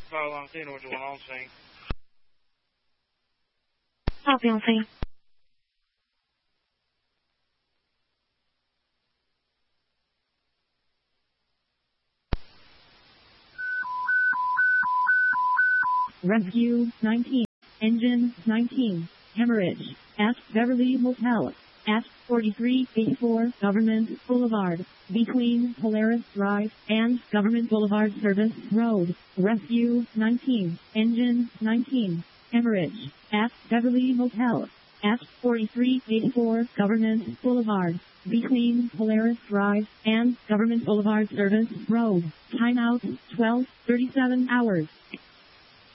Valentino de lancing. Lancing. Rescue 19. Engine 19. Hemorrhage. At Beverly Motel. At 4384 Government Boulevard. Between Polaris Drive and Government Boulevard Service Road. Rescue 19. Engine 19. Hemorrhage. At Beverly Motel. At 4384 Government Boulevard. Between Polaris Drive and Government Boulevard Service Road. Timeout 12:37 hours.